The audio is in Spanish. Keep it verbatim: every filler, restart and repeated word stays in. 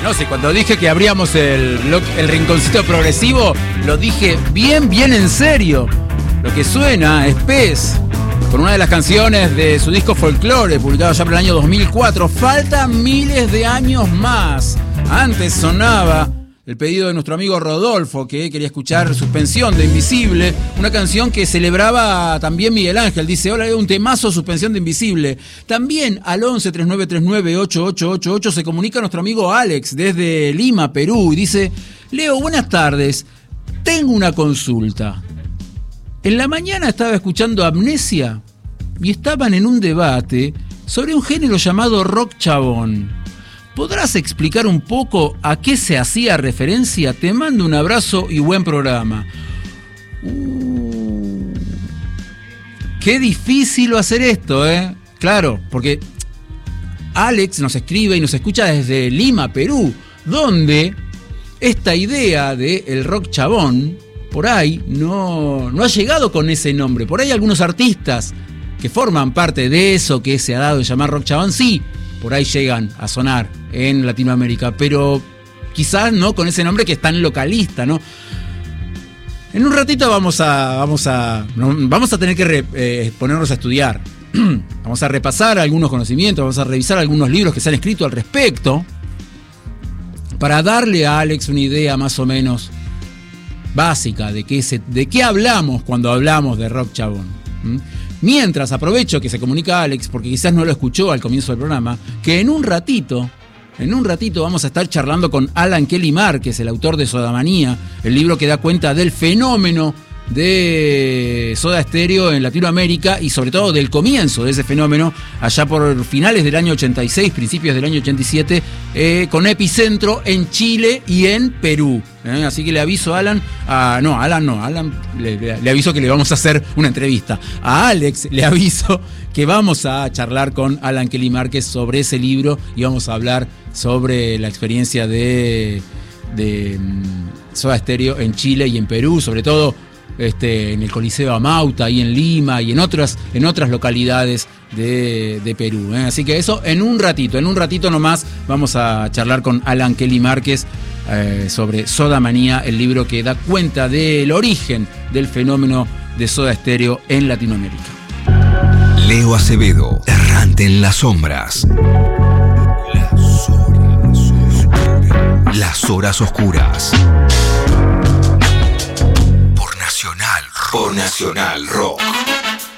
No sé, cuando dije que abríamos el, el rinconcito progresivo, lo dije bien, bien en serio. Lo que suena es Pez, con una de las canciones de su disco Folklore, publicado ya por el año dos mil cuatro. Faltan miles de años más. Antes sonaba el pedido de nuestro amigo Rodolfo, que quería escuchar Suspensión de Invisible, una canción que celebraba también Miguel Ángel. Dice, hola, un temazo, Suspensión de Invisible. También al once, treinta y nueve treinta y nueve, ochenta y ocho ochenta y ocho se comunica nuestro amigo Alex desde Lima, Perú, y dice, Leo, buenas tardes, tengo una consulta. En la mañana estaba escuchando Amnesia y estaban en un debate sobre un género llamado rock chabón. ¿Podrás explicar un poco a qué se hacía referencia? Te mando un abrazo y buen programa. Uh, qué difícil hacer esto, ¿eh? Claro, porque Alex nos escribe y nos escucha desde Lima, Perú, donde esta idea de el rock chabón, por ahí, no, no ha llegado con ese nombre. Por ahí algunos artistas que forman parte de eso que se ha dado de llamar rock chabón, sí, por ahí llegan a sonar en Latinoamérica, pero quizás no con ese nombre que es tan localista, ¿no? En un ratito vamos a vamos a vamos a tener que re, eh, ponernos a estudiar. Vamos a repasar algunos conocimientos, vamos a revisar algunos libros que se han escrito al respecto para darle a Alex una idea más o menos básica de qué se, de qué hablamos cuando hablamos de rock chabón. ¿Mm? Mientras, aprovecho que se comunica Alex, porque quizás no lo escuchó al comienzo del programa, que en un ratito, en un ratito vamos a estar charlando con Alan Kelly Márquez, el autor de Sodamanía, el libro que da cuenta del fenómeno de Soda Stereo en Latinoamérica y sobre todo del comienzo de ese fenómeno allá por finales del año ochenta y seis, principios del año ochenta y siete, eh, con epicentro en Chile y en Perú. ¿eh? Así que le aviso a Alan, a, no, a Alan no, a Alan le, le, le aviso que le vamos a hacer una entrevista. A Alex le aviso que vamos a charlar con Alan Kelly Márquez sobre ese libro y vamos a hablar sobre la experiencia de, de um, Soda Stereo en Chile y en Perú, sobre todo Este, en el Coliseo Amauta, y en Lima y en otras, en otras localidades de, de Perú. ¿eh? Así que eso en un ratito, en un ratito nomás vamos a charlar con Alan Kelly Márquez eh, sobre Sodamanía, el libro que da cuenta del origen del fenómeno de Soda Stereo en Latinoamérica. Leo Acevedo, errante en las sombras. Las horas oscuras. Las horas oscuras. Por Nacional Rock.